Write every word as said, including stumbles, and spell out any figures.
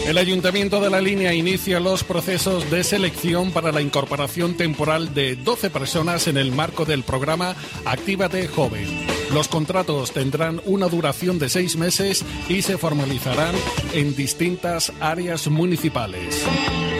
El Ayuntamiento de La Línea inicia los procesos de selección para la incorporación temporal de doce personas en el marco del programa Actívate Joven. Los contratos tendrán una duración de seis meses y se formalizarán en distintas áreas municipales.